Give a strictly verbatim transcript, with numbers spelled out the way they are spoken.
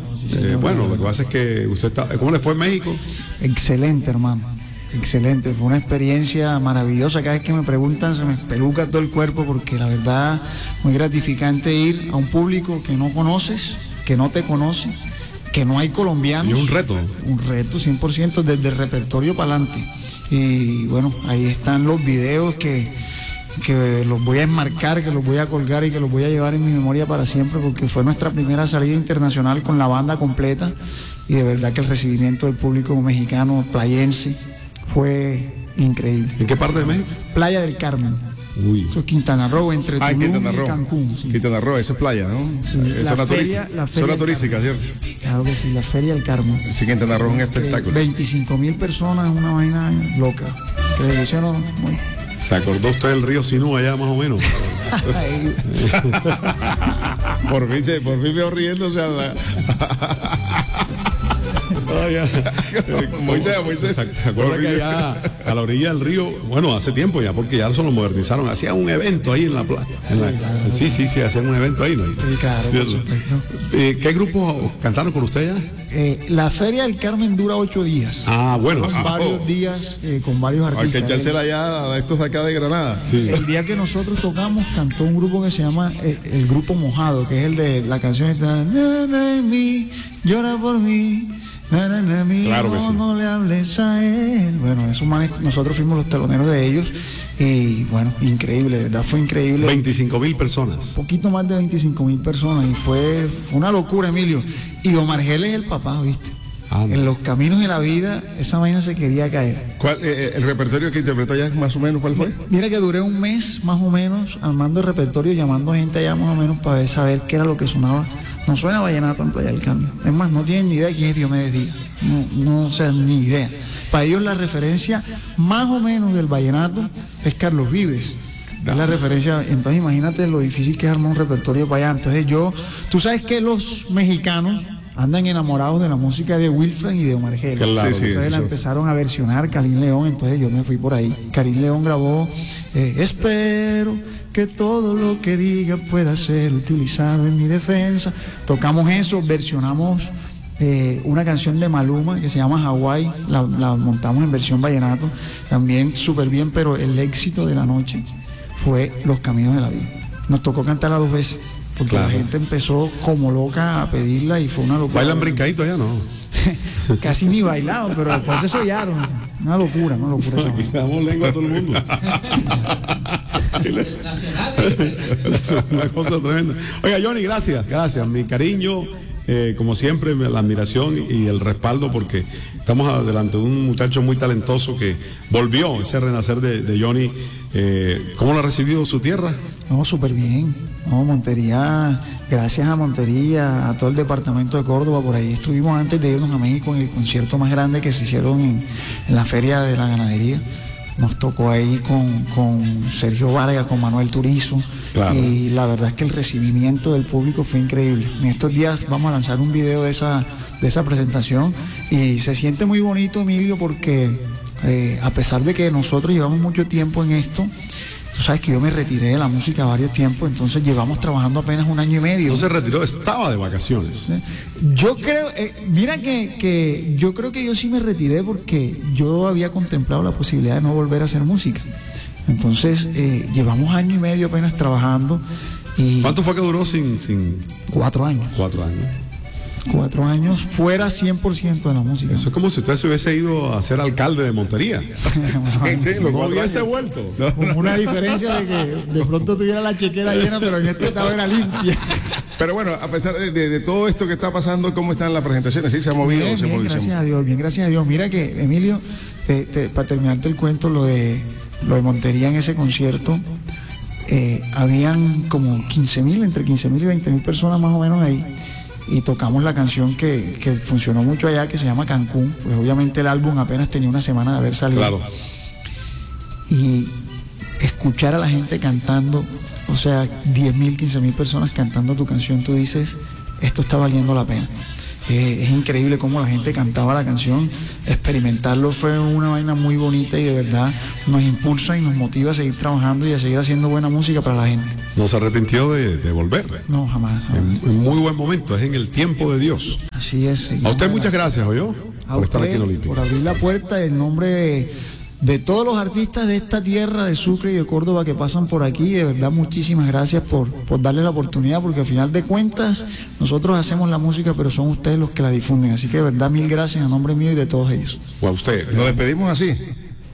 Sí, eh, bueno, lo que pasa es que usted está... ¿Cómo le fue en México? Excelente, hermano. Excelente. Fue una experiencia maravillosa. Cada vez que me preguntan se me espeluca todo el cuerpo porque la verdad muy gratificante ir a un público que no conoces, que no te conoce, que no hay colombianos. Y un reto. Un reto cien por ciento desde el repertorio para adelante. Y bueno, ahí están los videos que, que los voy a enmarcar, que los voy a colgar y que los voy a llevar en mi memoria para siempre porque fue nuestra primera salida internacional con la banda completa y de verdad que el recibimiento del público mexicano, playense, fue increíble. ¿En qué parte de México? Playa del Carmen. Uy. Eso es Quintana Roo, entre ah, Tulum Quintana Roo. y Cancún. Sí. Quintana Roo, eso es playa, ¿no? Sí, es la zona, feria, turística, la feria zona turística, ¿cierto? Claro que sí, la Feria del Carmen. Sí, Quintana Roo es un espectáculo. veinticinco mil personas, una vaina loca. Televisión, no, muy... ¿Se acordó usted del río Sinú allá más o menos? por fin se, por fin veo riéndose a la... Oh, ya. Moisés, Moisés. ¿Se acuerda que allá a la orilla del río, bueno, hace tiempo ya, porque ya eso lo modernizaron, hacían un evento ahí en la playa. Sí, sí, sí, hacían un evento ahí, ¿no? Sí, claro, por supuesto. Eh, ¿Qué grupos cantaron con usted ya? Eh, la Feria del Carmen dura ocho días. Ah, bueno. Con Ah, varios oh. días, eh, con varios artistas. Hay que echársela ya a estos de acá de Granada. Sí. El día que nosotros tocamos, cantó un grupo que se llama eh, el Grupo Mojado, que es el de la canción esta, na, na, mi, llora por mí. Na, na, na, mi, Claro que no, sí. no le hables a él. Bueno, esos manes, nosotros fuimos los teloneros de ellos y bueno, increíble, de verdad fue increíble. veinticinco mil personas. Poquito más de veinticinco mil personas y fue, fue una locura, Emilio. Y Omar Gel es el papá, ¿viste? Ah, no. En los caminos de la vida, esa vaina se quería caer. ¿Cuál, eh, el repertorio que interpretó ya más o menos cuál fue? Mira que duré un mes más o menos armando el repertorio, llamando a gente allá más o menos para ver, saber qué era lo que sonaba. No suena vallenato en Playa del Carmen. Es más, no tienen ni idea de quién es Diomedes Díaz. No, no, o sea, ni idea. Para ellos la referencia más o menos del vallenato es Carlos Vives. Es la referencia. Entonces imagínate lo difícil que es armar un repertorio para allá. Entonces yo, tú sabes que los mexicanos andan enamorados de la música de Wilfran y de Omar Gel. Claro, entonces sí, la eso. empezaron a versionar Karim León, entonces yo me fui por ahí. Karim León grabó eh, Espero que todo lo que diga pueda ser utilizado en mi defensa. Tocamos eso, versionamos eh, una canción de Maluma que se llama Hawái, la, la montamos en versión vallenato, también súper bien, pero el éxito de la noche fue Los Caminos de la Vida. Nos tocó cantarla dos veces, porque Claro. la gente empezó como loca a pedirla y fue una locura. ¿Bailan brincaditos allá? No. Casi ni bailado, pero después se sollaron. Una locura, una locura. esa Aquí vaina. le damos lengua a todo el mundo. Es una cosa tremenda. Oiga, Johnny, gracias, gracias. Mi cariño, eh, como siempre, la admiración y el respaldo, porque estamos delante de un muchacho muy talentoso que volvió ese renacer de, de Johnny. Eh, ¿Cómo lo ha recibido su tierra? No, súper bien. No, Montería, gracias a Montería, a todo el departamento de Córdoba, por ahí estuvimos antes de irnos a México en el concierto más grande que se hicieron en, en la Feria de la Ganadería. Nos tocó ahí con, con Sergio Vargas, con Manuel Turizo. Claro. Y la verdad es que el recibimiento del público fue increíble. En estos días vamos a lanzar un video de esa, de esa presentación y se siente muy bonito, Emilio, porque eh, a pesar de que nosotros llevamos mucho tiempo en esto, tú sabes que yo me retiré de la música varios tiempos, entonces llevamos trabajando apenas un año y medio. No se retiró, estaba de vacaciones. Yo creo, eh, mira que, que yo creo que yo sí me retiré porque yo había contemplado la posibilidad de no volver a hacer música. Entonces eh, llevamos año y medio apenas trabajando y ¿Cuánto fue que duró sin, sin cuatro años, cuatro años? cuatro años fuera cien por ciento de la música. Eso es como si usted se hubiese ido a ser alcalde de Montería. Sí, sí, los No cuatro hubiese años. vuelto. Con una diferencia de que de pronto tuviera la chequera llena, pero en este estaba era limpia. Pero bueno, a pesar de, de- de todo esto que está pasando, ¿cómo están las presentaciones? ¿Sí se ha movido? Bien, se ha bien, movido, se ha gracias a Dios, bien, gracias a Dios. Mira que, Emilio, te- te- para terminarte el cuento, lo de, lo de Montería en ese concierto, eh, habían como quince mil, entre quince mil y veinte mil personas más o menos ahí. Y tocamos la canción que, que funcionó mucho allá, que se llama Cancún. Pues obviamente el álbum apenas tenía una semana de haber salido. Claro. Y escuchar a la gente cantando, o sea, diez mil, quince mil personas cantando tu canción, tú dices, esto está valiendo la pena. Eh, es increíble cómo la gente cantaba la canción. Experimentarlo fue una vaina muy bonita y de verdad nos impulsa y nos motiva a seguir trabajando y a seguir haciendo buena música para la gente. ¿No se arrepintió de, de volver? No, jamás. jamás. En, en muy buen momento, es en el tiempo de Dios. Así es. A usted muchas gracias, ¿oyó? A por usted, estar aquí en Olímpico. por abrir la puerta en nombre de, de todos los artistas de esta tierra, de Sucre y de Córdoba que pasan por aquí. De verdad, muchísimas gracias por, por darle la oportunidad, porque al final de cuentas nosotros hacemos la música, pero son ustedes los que la difunden. Así que de verdad, mil gracias a nombre mío y de todos ellos. O a usted. Nos despedimos así.